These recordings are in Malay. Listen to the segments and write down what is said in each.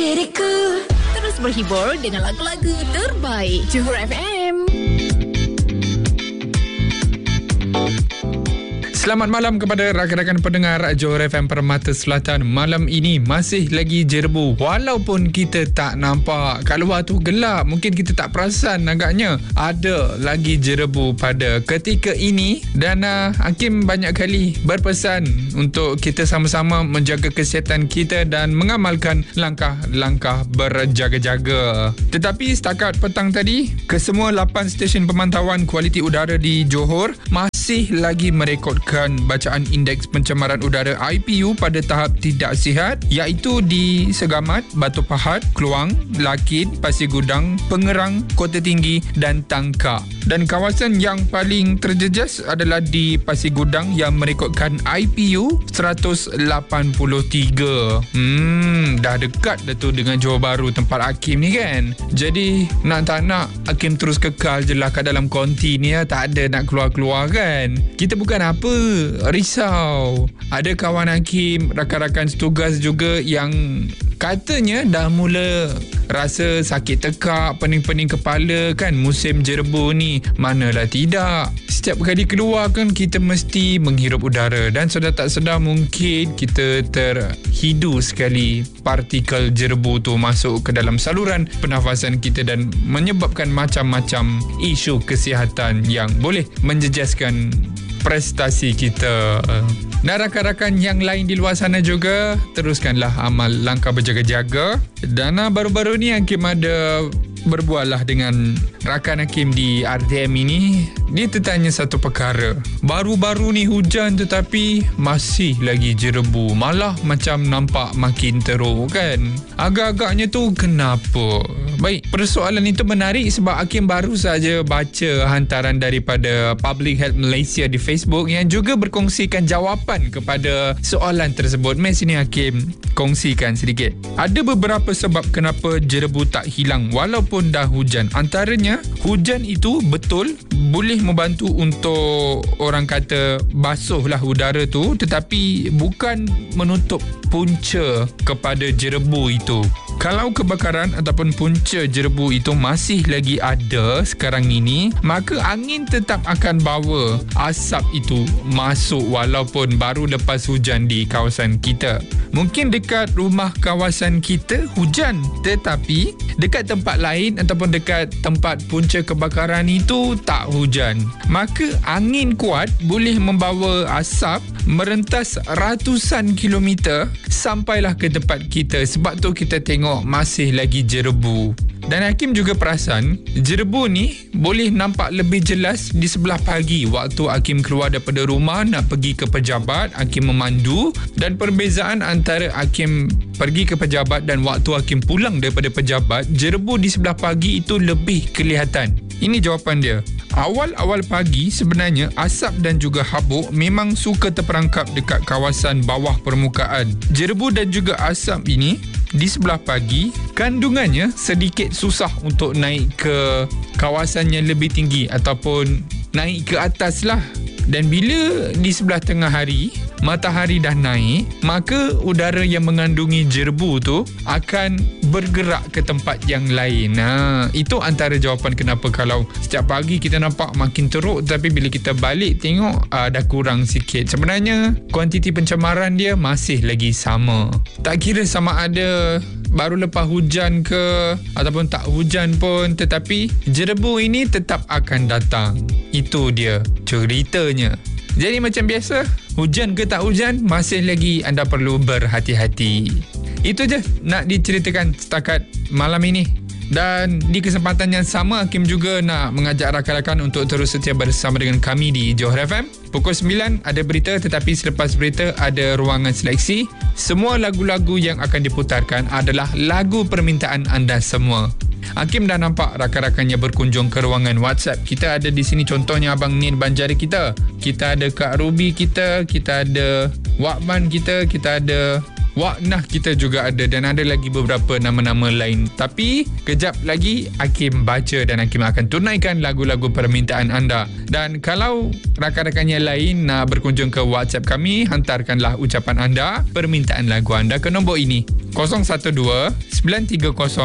Diriku terus berhibur dengan lagu-lagu terbaik Johor FM. Selamat malam kepada rakan-rakan pendengar Johor FM Permata Selatan. Malam ini masih lagi jerebu. Walaupun kita tak nampak, kat luar tu gelap, mungkin kita tak perasan agaknya ada lagi jerebu pada ketika ini. Dan Hakim banyak kali berpesan untuk kita sama-sama menjaga kesihatan kita dan mengamalkan langkah-langkah berjaga-jaga. Tetapi setakat petang tadi, kesemua 8 stesen pemantauan kualiti udara di Johor masih lagi merekodkan bacaan indeks pencemaran udara IPU pada tahap tidak sihat, iaitu di Segamat, Batu Pahat, Kluang, Lakin, Pasir Gudang, Pengerang, Kota Tinggi dan Tangkak. Dan kawasan yang paling terjejas adalah di Pasir Gudang yang merekodkan IPU 183. Dah dekat dah tu dengan Johor Bahru tempat Hakim ni kan. Jadi nak tak nak Hakim terus kekal je lah kat dalam konti ni ya. Tak ada nak keluar-keluar kan. Kita bukan apa, risau. Ada kawan Hakim, rakan-rakan setugas juga yang katanya dah mula rasa sakit tekak, pening-pening kepala kan musim jerebu ni. Manalah tidak. Setiap kali keluar kan kita mesti menghirup udara dan sudah tak sedar mungkin kita terhidu sekali partikel jerebu tu masuk ke dalam saluran pernafasan kita dan menyebabkan macam-macam isu kesihatan yang boleh menjejaskan prestasi kita. Dan rakan-rakan yang lain di luar sana juga, teruskanlah amal langkah berjaga-jaga. Dan baru-baru ni Hakim ada berbual lah dengan rakan Hakim di RTM ini. Dia tertanya satu perkara. Baru-baru ni hujan tetapi masih lagi jerebu. Malah macam nampak makin teruk kan. Agak-agaknya tu kenapa? Baik, persoalan itu menarik sebab Hakim baru saja baca hantaran daripada Public Health Malaysia di Facebook yang juga berkongsikan jawapan kepada soalan tersebut. Mari sini Hakim kongsikan sedikit. Ada beberapa sebab kenapa jerebu tak hilang walaupun dah hujan. Antaranya, hujan itu betul boleh membantu untuk orang kata basuhlah udara tu, tetapi bukan menutup punca kepada jerebu itu. Kalau kebakaran ataupun punca jerebu itu masih lagi ada sekarang ini, maka angin tetap akan bawa asap itu masuk walaupun baru lepas hujan di kawasan kita. Mungkin dekat rumah kawasan kita hujan, tetapi dekat tempat lain ataupun dekat tempat punca kebakaran itu tak hujan. Maka angin kuat boleh membawa asap merentas ratusan kilometer sampailah ke tempat kita. Sebab tu kita tengok masih lagi jerebu. Dan Hakim juga perasan jerebu ni boleh nampak lebih jelas di sebelah pagi waktu Hakim keluar daripada rumah nak pergi ke pejabat, Hakim memandu, dan perbezaan antara Hakim pergi ke pejabat dan waktu Hakim pulang daripada pejabat, jerebu di sebelah pagi itu lebih kelihatan. Ini jawapan dia. Awal-awal pagi sebenarnya asap dan juga habuk memang suka terperangkap dekat kawasan bawah permukaan. Jerebu dan juga asap ini di sebelah pagi kandungannya sedikit susah untuk naik ke kawasan yang lebih tinggi ataupun naik ke atas lah. Dan bila di sebelah tengah hari matahari dah naik, maka udara yang mengandungi jerebu tu akan bergerak ke tempat yang lain. Itu antara jawapan kenapa kalau setiap pagi kita nampak makin teruk, tapi bila kita balik tengok dah kurang sikit. Sebenarnya kuantiti pencemaran dia masih lagi sama. Tak kira sama ada baru lepas hujan ke ataupun tak hujan pun, tetapi jerebu ini tetap akan datang. Itu dia ceritanya. Jadi macam biasa, hujan ke tak hujan, masih lagi anda perlu berhati-hati. Itu je nak diceritakan setakat malam ini. Dan di kesempatan yang sama, Hakim juga nak mengajak rakan-rakan untuk terus setia bersama dengan kami di Johor FM. Pukul 9 ada berita, tetapi selepas berita ada ruangan seleksi. Semua lagu-lagu yang akan diputarkan adalah lagu permintaan anda semua. Hakim dah nampak rakan-rakannya berkunjung ke ruangan WhatsApp. Kita ada di sini contohnya Abang Nin Banjari kita. Kita ada Kak Ruby kita ada Wakman kita ada Wak Nah kita juga ada, dan ada lagi beberapa nama-nama lain. Tapi kejap lagi Hakim baca dan Hakim akan tunaikan lagu-lagu permintaan anda. Dan kalau rakan-rakan yang lain nak berkunjung ke WhatsApp kami, hantarkanlah ucapan anda, permintaan lagu anda ke nombor ini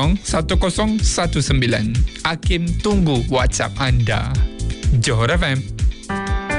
012-930-1019. Hakim tunggu WhatsApp anda. Johor FM.